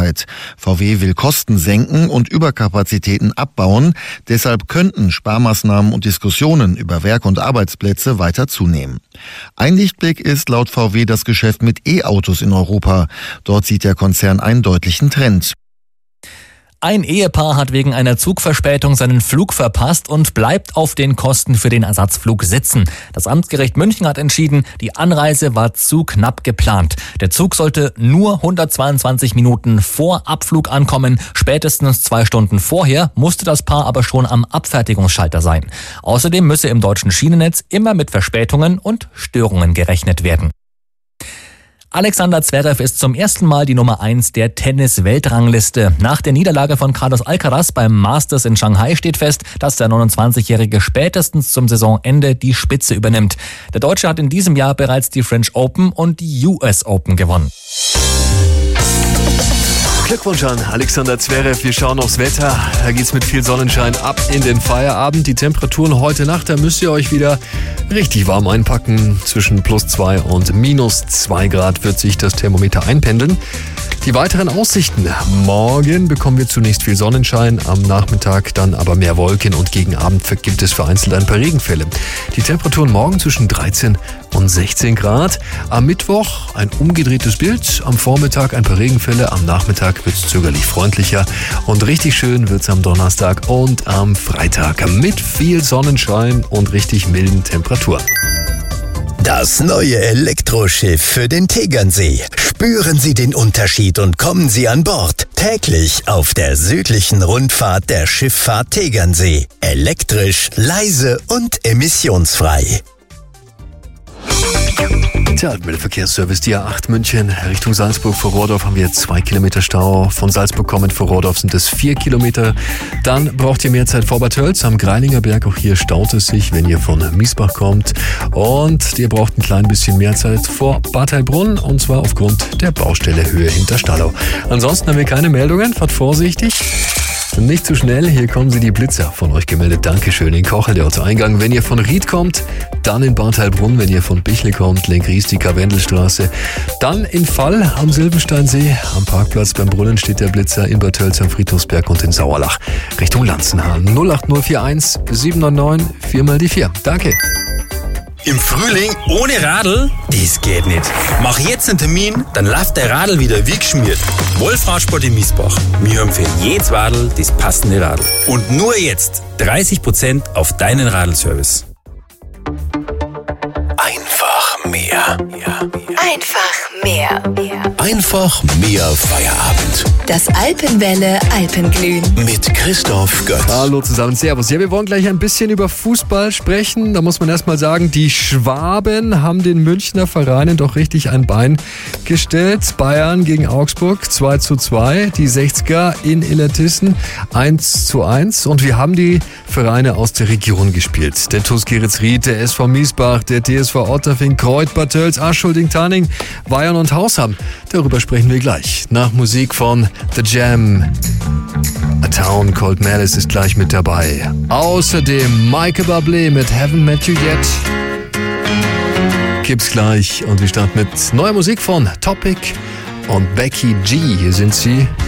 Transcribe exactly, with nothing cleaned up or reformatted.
Sicherheit. V W will Kosten senken und Überkapazitäten abbauen. Deshalb könnten Sparmaßnahmen und Diskussionen über Werk- und Arbeitsplätze weiter zunehmen. Ein Lichtblick ist laut V W das Geschäft mit E-Autos in Europa. Dort sieht der Konzern einen deutlichen Trend. Ein Ehepaar hat wegen einer Zugverspätung seinen Flug verpasst und bleibt auf den Kosten für den Ersatzflug sitzen. Das Amtsgericht München hat entschieden, die Anreise war zu knapp geplant. Der Zug sollte nur hundertzweiundzwanzig Minuten vor Abflug ankommen. Spätestens zwei Stunden vorher musste das Paar aber schon am Abfertigungsschalter sein. Außerdem müsse im deutschen Schienennetz immer mit Verspätungen und Störungen gerechnet werden. Alexander Zverev ist zum ersten Mal die Nummer eins der Tennis-Weltrangliste. Nach der Niederlage von Carlos Alcaraz beim Masters in Shanghai steht fest, dass der neunundzwanzigjährige spätestens zum Saisonende die Spitze übernimmt. Der Deutsche hat in diesem Jahr bereits die French Open und die U S Open gewonnen. Glückwunsch an Alexander Zverev. Wir schauen aufs Wetter. Da geht's mit viel Sonnenschein ab in den Feierabend. Die Temperaturen heute Nacht, da müsst ihr euch wieder richtig warm einpacken. Zwischen plus zwei und minus zwei Grad wird sich das Thermometer einpendeln. Die weiteren Aussichten. Morgen bekommen wir zunächst viel Sonnenschein, am Nachmittag dann aber mehr Wolken und gegen Abend gibt es vereinzelt ein paar Regenfälle. Die Temperaturen morgen zwischen dreizehn und sechzehn Grad. Am Mittwoch ein umgedrehtes Bild. Am Vormittag ein paar Regenfälle, am Nachmittag wird es zögerlich freundlicher. Und richtig schön wird es am Donnerstag und am Freitag mit viel Sonnenschein und richtig milden Temperaturen. Das neue Elektroschiff für den Tegernsee. Spüren Sie den Unterschied und kommen Sie an Bord. Täglich auf der südlichen Rundfahrt der Schifffahrt Tegernsee. Elektrisch, leise und emissionsfrei. Der Altmittelverkehrsservice, die A acht München Richtung Salzburg vor Rohrdorf haben wir zwei Kilometer Stau. Von Salzburg kommend vor Rohrdorf sind es vier Kilometer. Dann braucht ihr mehr Zeit vor Bad Tölz am Greilinger Berg. Auch hier staut es sich, wenn ihr von Miesbach kommt. Und ihr braucht ein klein bisschen mehr Zeit vor Bad Heilbrunn, und zwar aufgrund der Baustelle Höhe hinter Stallau. Ansonsten haben wir keine Meldungen. Fahrt vorsichtig. Nicht zu schnell, hier kommen sie, die Blitzer von euch gemeldet. Dankeschön. In Kochel, der Ortseingang. Wenn ihr von Ried kommt, dann in Bad Heilbrunn. Wenn ihr von Bichle kommt, Lenkries, die Karwendelstraße. Dann in Fall am Silbensteinsee. Am Parkplatz beim Brunnen steht der Blitzer. In Bad Tölz am Friedhofsberg und in Sauerlach Richtung Lanzenhahn. null acht null vier eins sieben neun neun vier mal die vier. Danke. Im Frühling ohne Radl? Das geht nicht. Mach jetzt einen Termin, dann läuft der Radl wieder wie geschmiert. Wolf-Radsport in Miesbach. Wir haben für jedes Radl das passende Radl. Und nur jetzt dreißig Prozent auf deinen Radlservice. Einfach mehr. Einfach mehr. Einfach mehr Feierabend. Das Alpenwelle Alpenglühen. Mit Christoph Götz. Hallo zusammen, servus. Ja, wir wollen gleich ein bisschen über Fußball sprechen. Da muss man erstmal sagen, die Schwaben haben den Münchner Vereinen doch richtig ein Bein gestellt. Bayern gegen Augsburg zwei zu zwei. Die sechziger in Illertissen eins zu eins. Und wir haben die Vereine aus der Region gespielt. Der T U S Geretsried, der S V Miesbach, der T S V Otterfing, Kreuth, Bad Tölz, Aschulting-Tanning, Weihern und Hausham. Darüber sprechen wir gleich. Nach Musik von The Jam. A Town Called Malice ist gleich mit dabei. Außerdem Michael Bublé mit Haven't Met You Yet. Gibt's gleich. Und wir starten mit neuer Musik von Topic und Becky G. Hier sind sie.